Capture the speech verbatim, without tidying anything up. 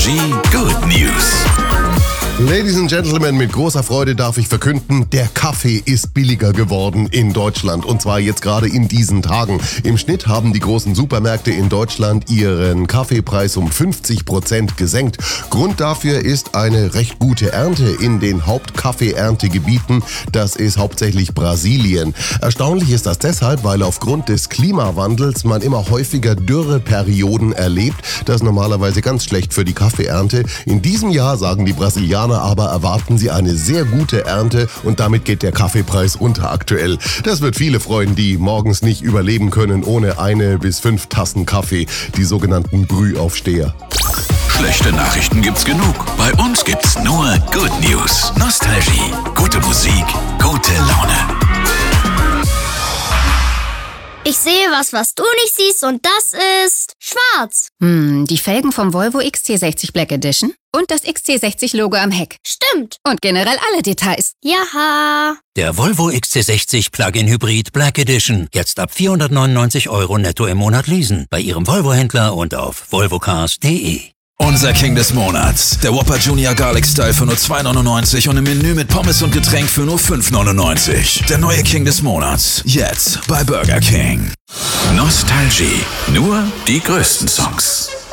Nostalgie Good News. Ladies and Gentlemen, mit großer Freude darf ich verkünden, der Kaffee ist billiger geworden in Deutschland. Und zwar jetzt gerade in diesen Tagen. Im Schnitt haben die großen Supermärkte in Deutschland ihren Kaffeepreis um fünfzig Prozent gesenkt. Grund dafür ist eine recht gute Ernte in den Hauptkaffeeerntegebieten. Das ist hauptsächlich Brasilien. Erstaunlich ist das deshalb, weil aufgrund des Klimawandels man immer häufiger Dürreperioden erlebt. Das ist normalerweise ganz schlecht für die Kaffeeernte. In diesem Jahr, sagen die Brasilianer, aber erwarten sie eine sehr gute Ernte und damit geht der Kaffeepreis unter aktuell. Das wird viele freuen, die morgens nicht überleben können ohne eine bis fünf Tassen Kaffee, die sogenannten Brühaufsteher. Schlechte Nachrichten gibt's genug. Bei uns gibt's nur Good News. Nostalgie, gute Musik, gute Laune. Ich sehe was, was du nicht siehst, und das ist schwarz. Hm, die Felgen vom Volvo X C sechzig Black Edition und das X C sechzig Logo am Heck. Stimmt. Und generell alle Details. Jaha. Der Volvo X C sechzig Plug-in Hybrid Black Edition. Jetzt ab vierhundertneunundneunzig Euro netto im Monat leasen. Bei Ihrem Volvo-Händler und auf volvocars punkt de. Unser King des Monats. Der Whopper Junior Garlic Style für nur zwei neunundneunzig und im Menü mit Pommes und Getränk für nur fünf neunundneunzig. Der neue King des Monats. Jetzt bei Burger King. Nostalgie. Nur die größten Songs.